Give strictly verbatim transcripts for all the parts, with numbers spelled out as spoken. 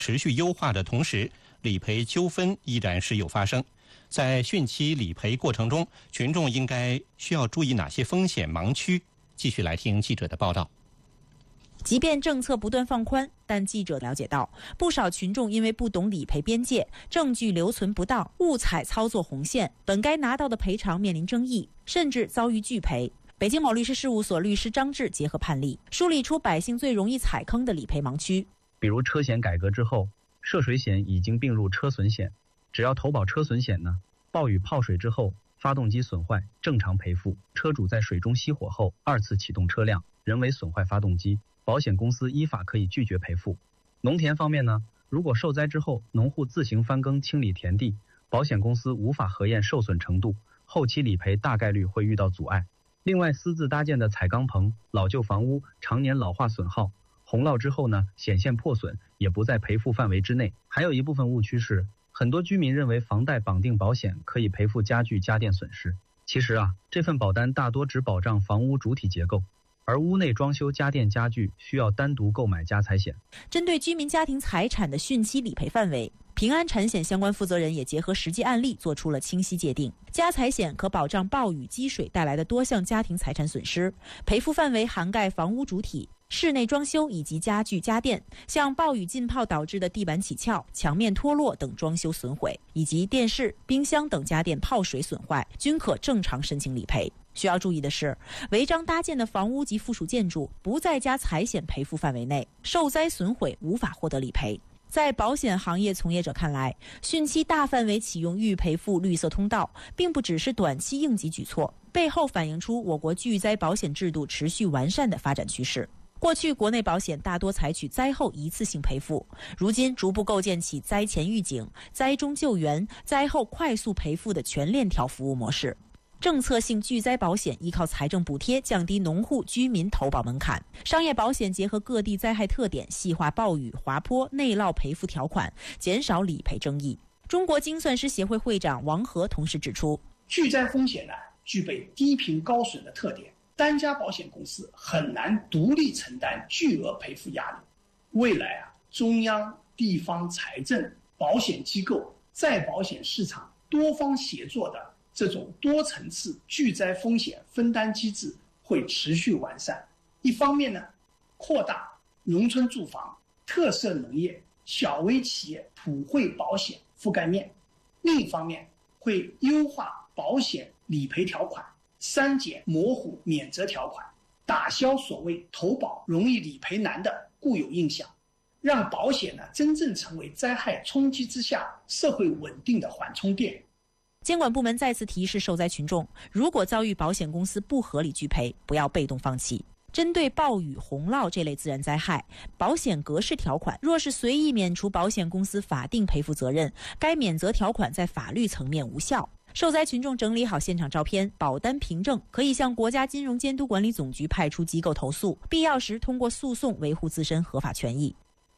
持续优化的同时，理赔纠纷依然时有发生。在汛期理赔过程中，群众应该需要注意哪些风险盲区？继续来听记者的报道。 即便政策不断放宽，但记者了解到，不少群众因为不懂理赔边界、证据留存不当、误踩操作红线，本该拿到的赔偿面临争议，甚至遭遇拒赔。北京某律师事务所律师张志结合判例，梳理出百姓最容易踩坑的理赔盲区。 比如车险改革之后，涉水险已经并入车损险，只要投保车损险呢，暴雨泡水之后，发动机损坏正常赔付，车主在水中熄火后二次启动车辆，人为损坏发动机，保险公司依法可以拒绝赔付。农田方面呢，如果受灾之后农户自行翻耕清理田地，保险公司无法核验受损程度，后期理赔大概率会遇到阻碍。另外，私自搭建的彩钢棚、老旧房屋常年老化损耗，洪涝之后呢，显现破损也不在赔付范围之内。还有一部分误区是，很多居民认为房贷绑定保险可以赔付家具家电损失，其实啊，这份保单大多只保障房屋主体结构，而屋内装修家电家具需要单独购买家财险。 针对居民家庭财产的汛期理赔范围，平安产险相关负责人也结合实际案例做出了清晰界定。家财险可保障暴雨积水带来的多项家庭财产损失，赔付范围涵盖房屋主体、室内装修以及家具家电，像暴雨浸泡导致的地板起翘、墙面脱落等装修损毁，以及电视、冰箱等家电泡水损坏，均可正常申请理赔。需要注意的是，违章搭建的房屋及附属建筑不在家财险赔付范围内，受灾损毁无法获得理赔。在保险行业从业者看来，汛期大范围启用预赔付绿色通道，并不只是短期应急举措，背后反映出我国巨灾保险制度持续完善的发展趋势。过去国内保险大多采取灾后一次性赔付，如今逐步构建起灾前预警、灾中救援、灾后快速赔付的全链条服务模式。政策性巨灾保险依靠财政补贴降低农户居民投保门槛，商业保险结合各地灾害特点，细化暴雨、滑坡、内涝赔付条款，减少理赔争议。中国精算师协会会长王和同时指出， 巨灾风险呢具备低频高损的特点，单家保险公司很难独立承担巨额赔付压力。未来啊，中央、地方财政、保险机构、再保险市场多方协作的这种多层次巨灾风险分担机制会持续完善。一方面呢，扩大农村住房、特色农业、小微企业普惠保险覆盖面；另一方面，会优化保险理赔条款，删减模糊免责条款，打消所谓投保容易理赔难的固有印象，让保险呢真正成为灾害冲击之下社会稳定的缓冲垫。 监管部门再次提示受灾群众，如果遭遇保险公司不合理拒赔，不要被动放弃。针对暴雨、洪涝这类自然灾害，保险格式条款若是随意免除保险公司法定赔付责任，该免责条款在法律层面无效。受灾群众整理好现场照片、保单凭证，可以向国家金融监督管理总局派出机构投诉，必要时通过诉讼维护自身合法权益。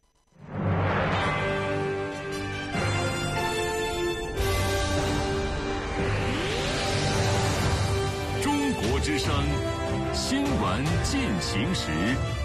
之声新闻进行时，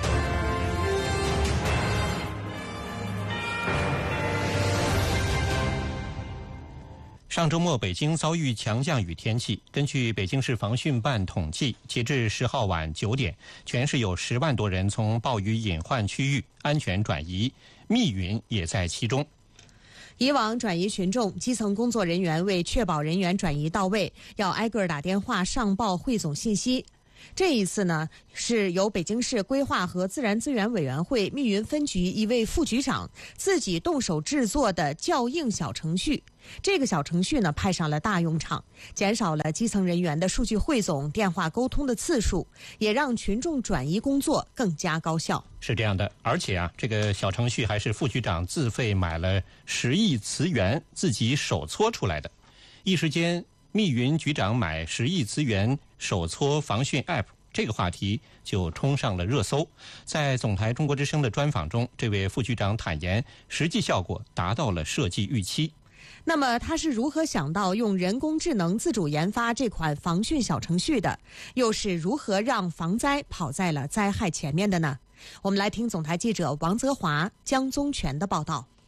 上周末北京遭遇强降雨天气，根据北京市防汛办统计，截至十号晚九点，全市有十万多人从暴雨隐患区域安全转移，密云也在其中。 以往转移群众，基层工作人员为确保人员转移到位，要挨个打电话上报汇总信息。这一次呢，是由北京市规划和自然资源委员会密云分局一位副局长自己动手制作的校应小程序。这个小程序呢，派上了大用场，减少了基层人员的数据汇总、电话沟通的次数，也让群众转移工作更加高效。 是这样的，而且啊，这个小程序还是副局长自费买了十亿磁元，自己手搓出来的。一时间，密云局长买十亿磁元手搓防汛 App 这个话题就冲上了热搜。在总台中国之声的专访中，这位副局长坦言，实际效果达到了设计预期。 那么他是如何想到用人工智能自主研发这款防汛小程序的？又是如何让防灾跑在了灾害前面的呢？我们来听总台记者王泽华、江宗全的报道。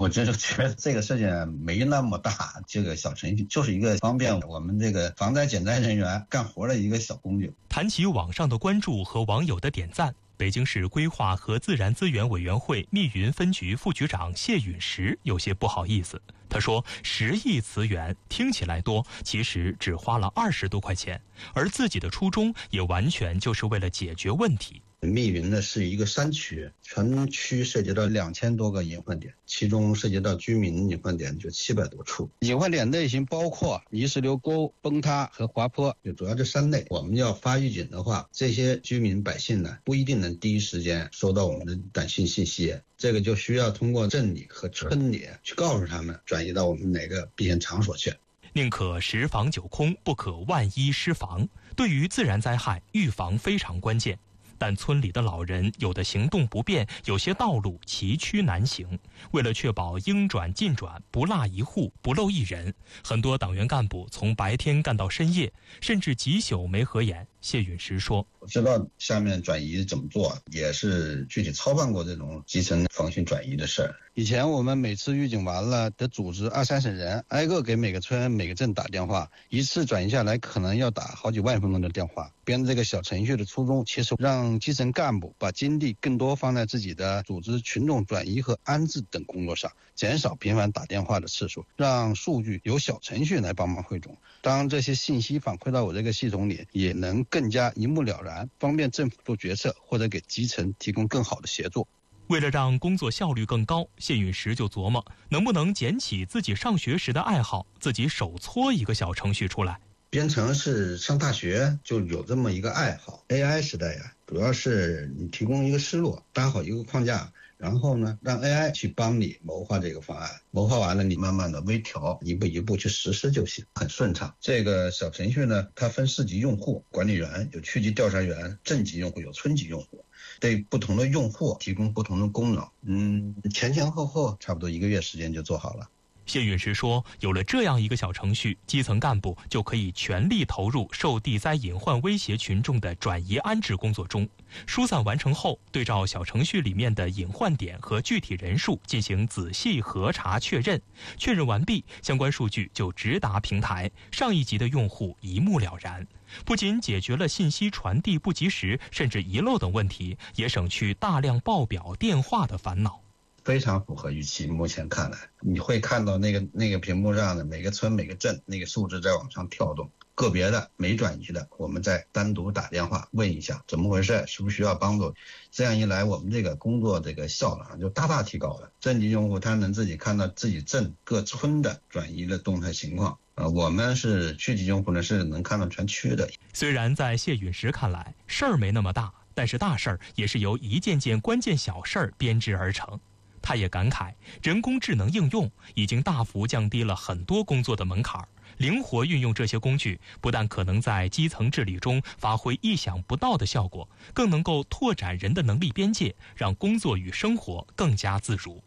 我真是觉得这个事情没那么大，这个小程序就是一个方便我们这个防灾减灾人员干活的一个小工具。 谈起网上的关注和网友的点赞，北京市规划和自然资源委员会密云分局副局长谢允石有些不好意思。他说，十亿磁源听起来多，其实只花了二十多块钱，而自己的初衷也完全就是为了解决问题。 密云呢是一个山区，全区涉及到两千多个隐患点，其中涉及到居民隐患点就七百多处。隐患点类型包括泥石流沟、崩塌和滑坡，就主要这三类。我们要发预警的话，这些居民百姓呢不一定能第一时间收到我们的短信信息，这个就需要通过镇里和村里去告诉他们转移到我们哪个避险场所去。 宁可十防九空，不可万一失防。对于自然灾害，预防非常关键。但村里的老人有的行动不便，有些道路崎岖难行。为了确保应转尽转，不落一户不漏一人，很多党员干部从白天干到深夜，甚至几宿没合眼。谢允石说， 我知道下面转移怎么做，也是具体操办过这种基层防汛转移的事儿。以前我们每次预警完了得组织二三十人，挨个给每个村每个镇打电话，一次转移下来可能要打好几万分钟的电话。编这个小程序的初衷，其实让基层干部把精力更多放在自己的组织群众转移和安置等工作上，减少频繁打电话的次数，让数据由小程序来帮忙汇总。当这些信息反馈到我这个系统里，也能更加一目了然，方便政府做决策或者给基层提供更好的协作。 为了让工作效率更高，谢允石就琢磨能不能捡起自己上学时的爱好，自己手搓一个小程序出来。 编程是上大学就有这么一个爱好。 A I 时代呀，主要是你提供一个思路，搭好一个框架，然后呢让 A I 去帮你谋划这个方案，谋划完了你慢慢的微调，一步一步去实施就行，很顺畅。这个小程序呢，它分四级用户，管理员有区级调查员，镇级用户有村级用户，对不同的用户提供不同的功能。嗯，前前后后差不多一个月时间就做好了。 谢允石说，有了这样一个小程序，基层干部就可以全力投入受地灾隐患威胁群众的转移安置工作中。疏散完成后，对照小程序里面的隐患点和具体人数进行仔细核查确认，确认完毕，相关数据就直达平台，上一级的用户一目了然。不仅解决了信息传递不及时甚至遗漏等问题，也省去大量报表电话的烦恼。 非常符合预期，目前看来，你会看到那个那个屏幕上的每个村每个镇那个数字在往上跳动，个别的没转移的，我们再单独打电话问一下怎么回事，需不需要帮助。这样一来，我们这个工作这个效率就大大提高了。镇级用户他能自己看到自己镇各村的转移的动态情况，呃，我们是区级用户呢是能看到全区的。 虽然在谢允石看来事儿没那么大，但是大事儿也是由一件件关键小事儿编织而成。他也感慨，人工智能应用已经大幅降低了很多工作的门槛，灵活运用这些工具，不但可能在基层治理中发挥意想不到的效果，更能够拓展人的能力边界，让工作与生活更加自如。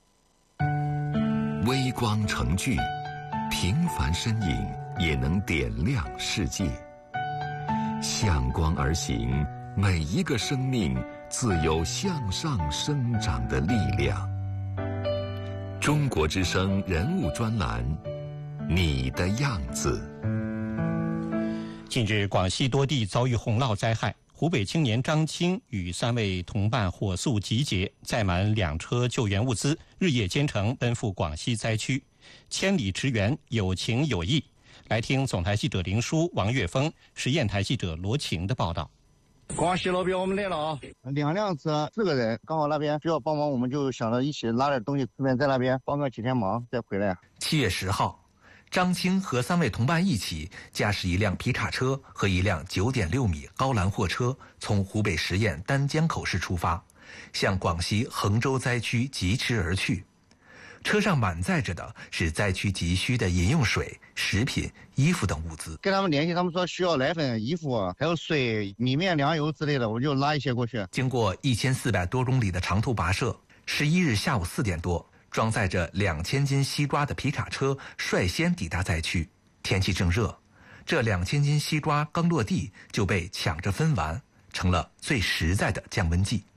微光成炬，平凡身影也能点亮世界。向光而行，每一个生命自有向上生长的力量。中国之声人物专栏，你的样子。 近日，广西多地遭遇洪涝灾害，湖北青年张青与三位同伴火速集结，载满两车救援物资，日夜兼程奔赴广西灾区，千里驰援，有情有义。来听总台记者林舒、王岳峰、实验台记者罗晴的报道。 广西那边我们来了啊，两辆车，四个人，刚好那边需要帮忙，我们就想着一起拉点东西，顺便在那边帮个几天忙再回来。 七月十号，张青和三位同伴一起驾驶一辆皮卡车和一辆九点六米高栏货车，从湖北十堰丹江口市出发，向广西衡州灾区疾驰而去。车上满载着的是灾区急需的饮用水、食品、衣服等物资。 跟他们联系，他们说需要奶粉、衣服，还有水、米面、粮油之类的，我就拉一些过去。 经过一千四百多公里的长途跋涉，十一日下午四点多，装载着两千斤西瓜的皮卡车率先抵达灾区。天气正热，这两千斤西瓜刚落地就被抢着分完，成了最实在的降温剂。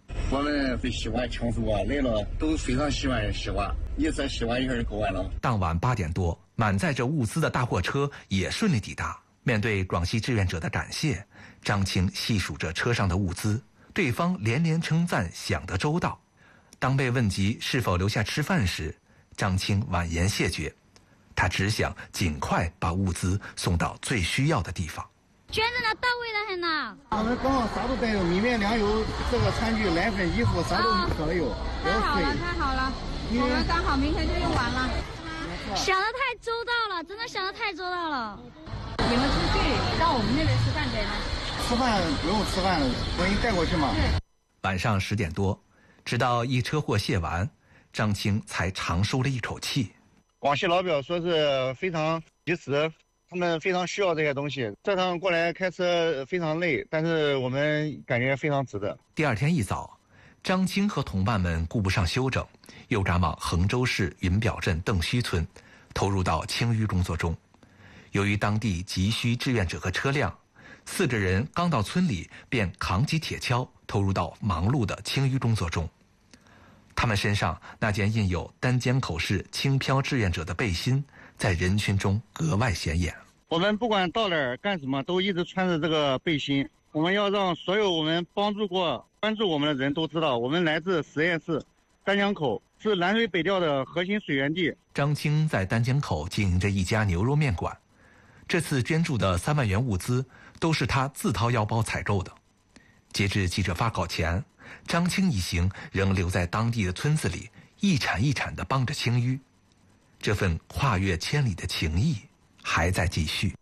我们最喜欢庆祝啊，来了都非常喜欢西瓜，一次西瓜一下就够完了。 当晚八点多，满载着物资的大货车也顺利抵达。面对广西志愿者的感谢，张青细数着车上的物资，对方连连称赞想得周到。当被问及是否留下吃饭时，张青婉言谢绝，他只想尽快把物资送到最需要的地方。 捐赠的到位了很呢。 我们刚好啥都带有，米面粮油、这个餐具、奶粉、衣服，啥都可能有。 太好了，太好了，我们刚好明天就用完了。想得太周到了，真的想得太周到了。你们出去让我们那边吃饭给吗？ 吃饭不用吃饭了，我给你带过去嘛。 晚上十点多，直到一车货卸完，张青才长舒了一口气。 广西老表说是非常及时。他们非常需要这些东西，这趟过来开车非常累，但是我们感觉非常值得。 第二天一早，张青和同伴们顾不上休整，又赶往衡州市云表镇邓须村，投入到清淤工作中。由于当地急需志愿者和车辆，四个人刚到村里便扛起铁锹，投入到忙碌的清淤工作中。他们身上那件印有丹江口市轻飘志愿者的背心，在人群中格外显眼。 我们不管到哪儿干什么，都一直穿着这个背心。我们要让所有我们帮助过、关注我们的人都知道，我们来自实验室丹江口，是南水北调的核心水源地。 张青在丹江口经营着一家牛肉面馆，这次捐助的三万元物资都是他自掏腰包采购的。截至记者发稿前，张青一行仍留在当地的村子里，一铲一铲地帮着清淤。这份跨越千里的情谊还在继续。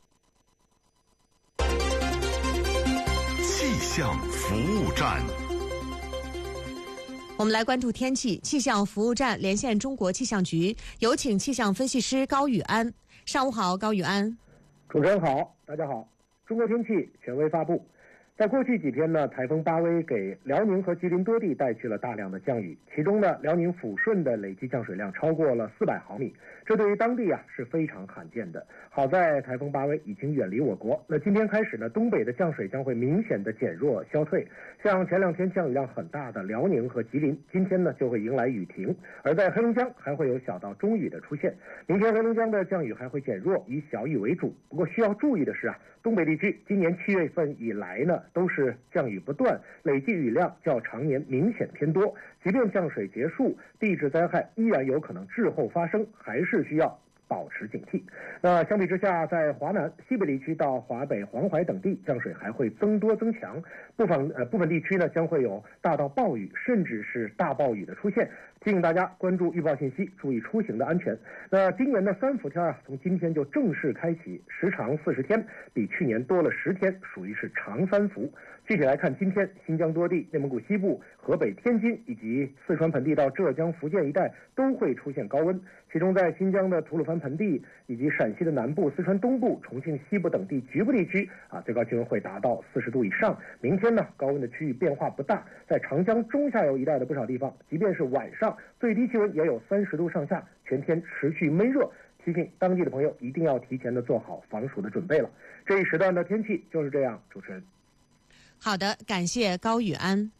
气象服务站， 我们来关注天气。气象服务站连线中国气象局，有请气象分析师高宇安。上午好，高宇安。 主持人好，大家好。中国天气权威发布。在过去几天呢，台风巴威给辽宁和吉林多地带去了大量的降雨，其中呢，辽宁抚顺的累计降水量超过了四百毫米，这对于当地啊是非常罕见的。好在台风巴威已经远离我国，那今天开始呢，东北的降水将会明显的减弱消退，像前两天降雨量很大的辽宁和吉林，今天呢就会迎来雨停，而在黑龙江还会有小到中雨的出现。明天黑龙江的降雨还会减弱，以小雨为主。不过需要注意的是啊，东北地区今年七月份以来呢，都是降雨不断，累计雨量较常年明显偏多。即便降水结束，地质灾害依然有可能滞后发生，还是需要保持警惕。那相比之下，在华南、西北地区到华北、黄淮等地，降水还会增多增强，部分呃部分地区呢将会有大到暴雨，甚至是大暴雨的出现。提醒大家关注预报信息，注意出行的安全。那今年的三伏天啊，从今天就正式开启，时长四十天，比去年多了十天，属于是长三伏。具体来看，今天新疆多地、内蒙古西部、河北、天津以及四川盆地到浙江、福建一带都会出现高温，其中在新疆的吐鲁番盆地以及陕西的南部、四川东部、重庆西部等地局部地区啊，最高气温会达到四十度以上。明天呢，高温的区域变化不大，在长江中下游一带的不少地方，即便是晚上最低气温也有三十度上下，全天持续闷热。提醒当地的朋友一定要提前的做好防暑的准备了。这一时段的天气就是这样，主持人。 好的，感谢高宇安。